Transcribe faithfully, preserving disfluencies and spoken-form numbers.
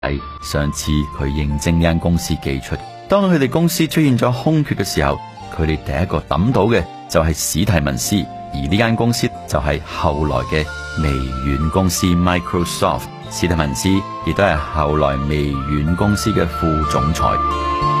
係上次佢應徵呢間公司寄出。當佢哋公司出現咗空缺嘅時候，佢哋第一個抌到嘅就係史提文斯，而呢間公司就係後來嘅微軟公司 Microsoft。史提文斯亦都係後來微軟公司嘅副總裁。